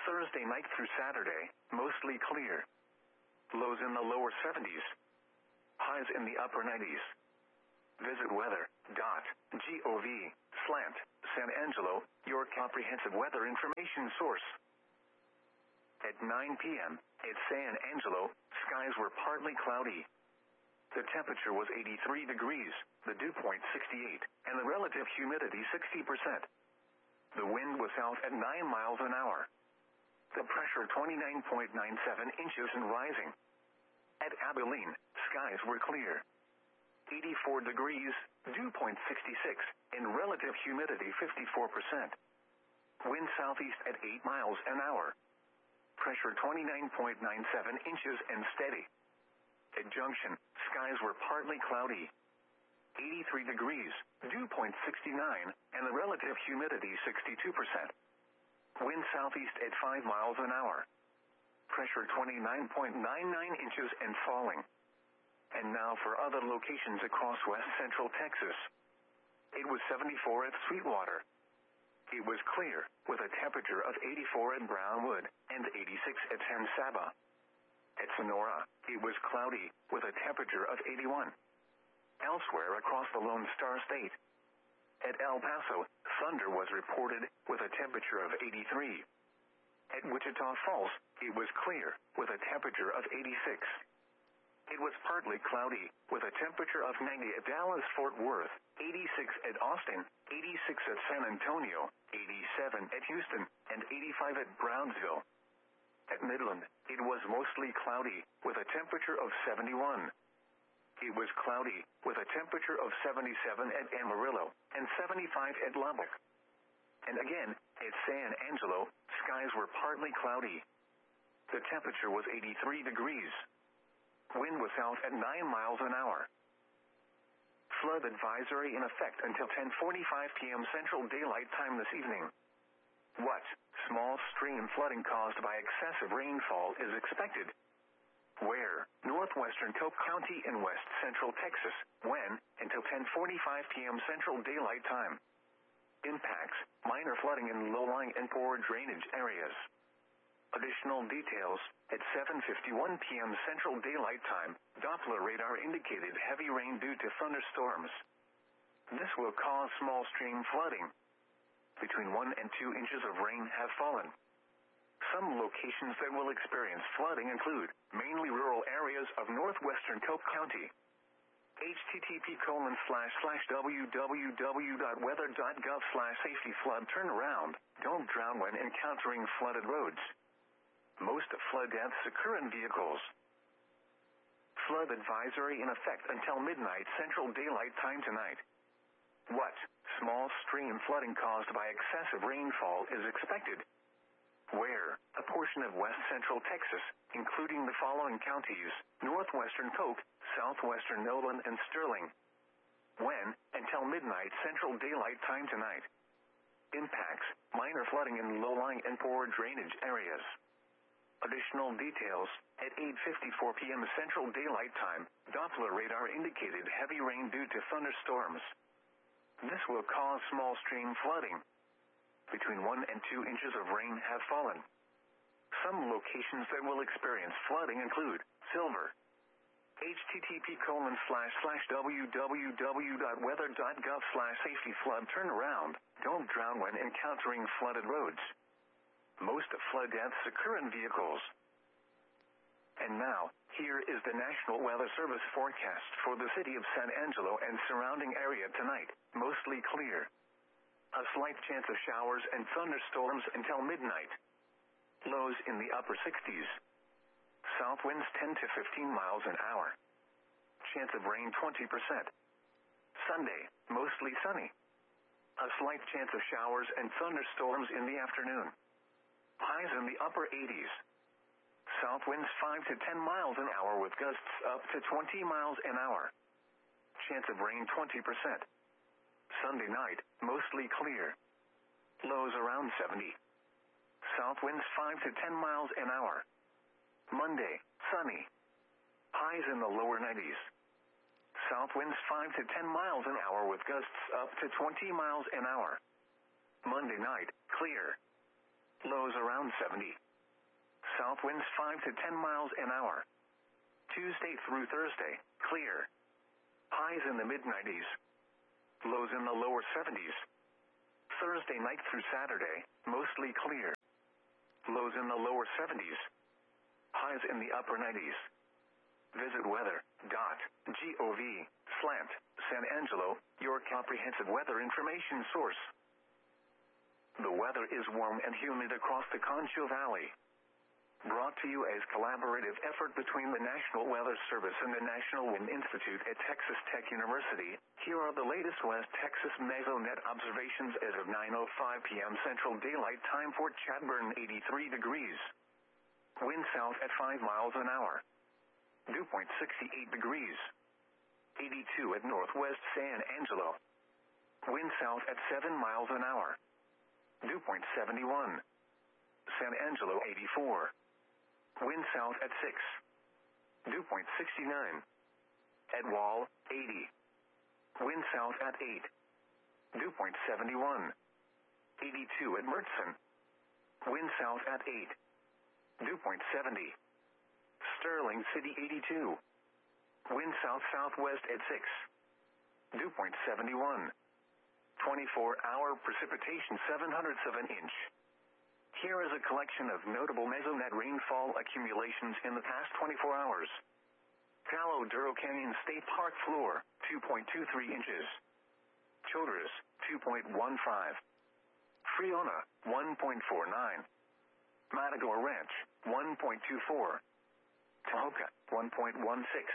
Thursday night through Saturday, mostly clear. Lows in the lower seventies. Highs in the upper nineties. Visit weather.gov slant San Angelo, your comprehensive weather information source. At nine p.m. at San Angelo, skies were partly cloudy. The temperature was eighty-three degrees, the dew point sixty-eight, and the relative humidity sixty percent. The wind was south at nine miles an hour. The pressure twenty-nine point nine seven inches and rising. At Abilene, skies were clear. eighty-four degrees, dew point sixty-six, and relative humidity fifty-four percent. Wind southeast at eight miles an hour. Pressure twenty-nine point nine seven inches and steady. At Junction, skies were partly cloudy. eighty-three degrees, dew point sixty-nine, and the relative humidity sixty-two percent. Wind southeast at five miles an hour. Pressure twenty-nine point nine nine inches and falling. And now for other locations across west central Texas. It was seventy-four at Sweetwater. It was clear, with a temperature of eighty-four at Brownwood, and eighty-six at San Saba. At Sonora, it was cloudy, with a temperature of eighty-one. Elsewhere across the Lone Star State. At El Paso, thunder was reported, with a temperature of eighty-three. At Wichita Falls, it was clear, with a temperature of eighty-six. It was partly cloudy, with a temperature of ninety at Dallas-Fort Worth, eighty-six at Austin, eighty-six at San Antonio, eighty-seven at Houston, and eighty-five at Brownsville. At Midland, it was mostly cloudy, with a temperature of seventy-one. It was cloudy, with a temperature of seventy-seven at Amarillo, and seventy-five at Lubbock. And again, at San Angelo, skies were partly cloudy. The temperature was eighty-three degrees. Wind was south at nine miles an hour. Flood advisory in effect until ten forty-five p.m. Central Daylight Time this evening. What? Small stream flooding caused by excessive rainfall is expected. Where? Northwestern Coke County in west central Texas. When? Until ten forty-five p.m. Central Daylight Time. Impacts: minor flooding in low-lying and poor drainage areas. Additional details: at seven fifty-one p.m. Central Daylight Time, Doppler radar indicated heavy rain due to thunderstorms. This will cause small stream flooding. Between one and two inches of rain have fallen. Some locations that will experience flooding include mainly rural areas of northwestern Coke County. http colon slash slash www.weather.gov slash safety flood turnaround. Don't drown when encountering flooded roads. Most flood deaths occur in vehicles. Flood advisory in effect until midnight Central Daylight Time tonight. What? Small stream flooding caused by excessive rainfall is expected. Where? A portion of west central Texas, including the following counties: northwestern Coke, southwestern Nolan, and Sterling. When? Until midnight Central Daylight Time tonight. Impacts: minor flooding in low-lying and poor drainage areas. Additional details: at eight fifty-four p.m. Central Daylight Time, Doppler radar indicated heavy rain due to thunderstorms. This will cause small stream flooding. Between one and two inches of rain have fallen. Some locations that will experience flooding include Silver. http colon slash slash www.weather.gov slash safety flood turnaround. Don't drown when encountering flooded roads. Most flood deaths occur in vehicles. And now, here is the National Weather Service forecast for the city of San Angelo and surrounding area tonight. Mostly clear. A slight chance of showers and thunderstorms until midnight. Lows in the upper sixties. South winds ten to fifteen miles an hour. Chance of rain twenty percent. Sunday, mostly sunny. A slight chance of showers and thunderstorms in the afternoon. Highs in the upper eighties. South winds five to ten miles an hour with gusts up to twenty miles an hour. Chance of rain twenty percent. Sunday night, mostly clear. Lows around seventy. South winds five to ten miles an hour. Monday, sunny. Highs in the lower nineties. South winds five to ten miles an hour with gusts up to twenty miles an hour. Monday night, clear. Lows around around seventy. South winds five to ten miles an hour. Tuesday through Thursday, clear. Highs in the mid nineties. Lows in the lower seventies. Thursday night through Saturday, mostly clear. Lows in the lower seventies. Highs in the upper nineties. Visit weather.gov slant San Angelo, your comprehensive weather information source. The weather is warm and humid across the Concho Valley. Brought to you as collaborative effort between the National Weather Service and the National Wind Institute at Texas Tech University, here are the latest West Texas Mesonet observations as of nine oh five p.m. Central Daylight Time. Fort Chadbourne, eighty-three degrees. Wind south at five miles an hour. Dew point sixty-eight degrees. eighty-two at Northwest San Angelo. Wind south at seven miles an hour. Dew point seventy-one. San Angelo, eighty-four. Wind south at six. Dew point sixty-nine. At Wall, eighty. Wind south at eight. Dew point seventy-one. eighty-two at Mertzen. Wind south at eight. Dew point seventy. Sterling City, eighty-two. Wind south-southwest at six. Dew point seventy-one. twenty-four hour precipitation seven hundredths of an inch. Here is a collection of notable Mesonet rainfall accumulations in the past twenty-four hours. Palo Duro Canyon State Park floor, two point two three inches. Childress, two point one five. Friona, one point four nine. Matador Ranch, one point two four. Tahoka, one point one six.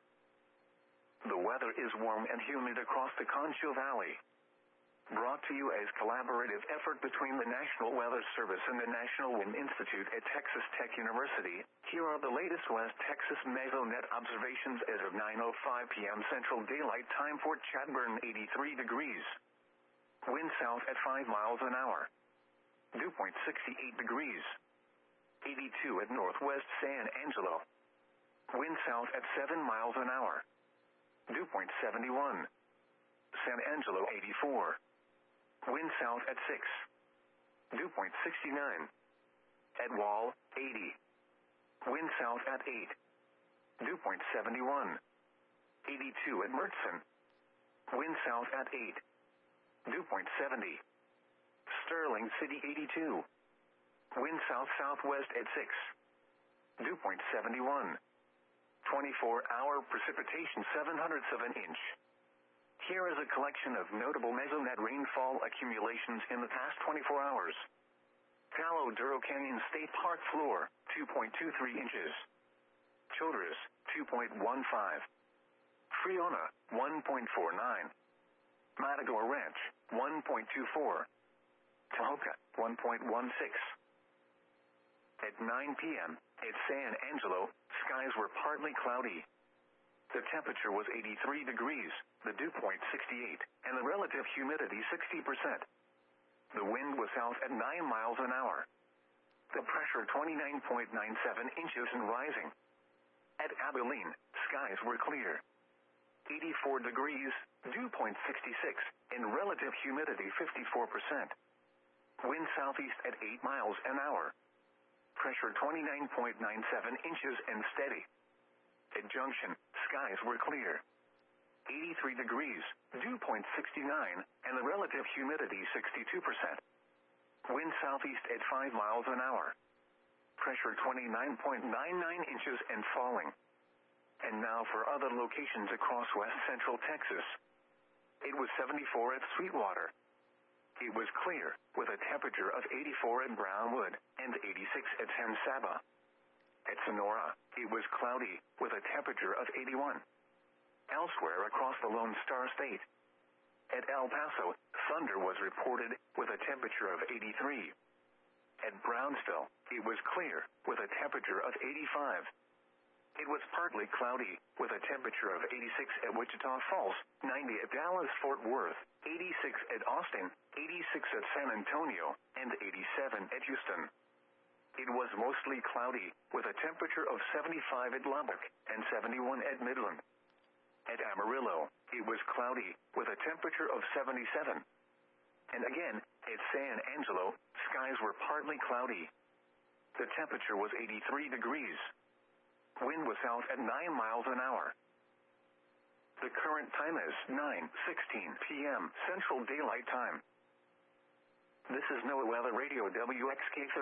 The weather is warm and humid across the Concho Valley. Brought to you as collaborative effort between the National Weather Service and the National Wind Institute at Texas Tech University, here are the latest West Texas Mesonet observations as of nine oh five p.m. Central Daylight Time. Fort Chadbourne, eighty-three degrees. Wind south at five miles an hour. Dew point sixty-eight degrees. eighty-two at Northwest San Angelo. Wind south at seven miles an hour. Dew point seventy-one. San Angelo, eighty-four. Wind south at six. Dew point sixty-nine. At Wall, eighty. Wind south at eight. Dew point seventy-one. eighty-two at Mertzen. Wind south at eight. Dew point seventy. Sterling City, eighty-two. Wind south-southwest at six. Dew point seventy-one. twenty-four hour precipitation seven hundredths of an inch. Here is a collection of notable Mesonet rainfall accumulations in the past twenty-four hours. Palo Duro Canyon State Park floor, two point two three inches. Childress, two point one five. Friona, one point four nine. Matador Ranch, one point two four. Tahoka, one point one six. At nine p.m., at San Angelo, skies were partly cloudy. The temperature was eighty-three degrees, the dew point sixty-eight, and the relative humidity sixty percent. The wind was south at nine miles an hour. The pressure twenty-nine point nine seven inches and rising. At Abilene, skies were clear. eighty-four degrees, dew point sixty-six, and relative humidity fifty-four percent. Wind southeast at eight miles an hour. Pressure twenty-nine point nine seven inches and steady. At Junction, skies were clear. eighty-three degrees, dew point sixty-nine, and the relative humidity sixty-two percent. Wind southeast at five miles an hour. Pressure twenty-nine point nine nine inches and falling. And now for other locations across west central Texas. It was seventy-four at Sweetwater. It was clear, with a temperature of eighty-four at Brownwood, and eighty-six at San Saba. At Sonora, it was cloudy, with a temperature of eighty-one. Elsewhere across the Lone Star State. At El Paso, thunder was reported, with a temperature of eighty-three. At Brownsville, it was clear, with a temperature of eighty-five. It was partly cloudy, with a temperature of eighty-six at Wichita Falls, ninety at Dallas-Fort Worth, eighty-six at Austin, eighty-six at San Antonio, and eighty-seven at Houston. It was mostly cloudy, with a temperature of seventy-five at Lubbock, and seventy-one at Midland. At Amarillo, it was cloudy, with a temperature of seventy-seven. And again, at San Angelo, skies were partly cloudy. The temperature was eighty-three degrees. Wind was south at nine miles an hour. The current time is nine sixteen p m Central Daylight Time. This is NOAA Weather Radio W X K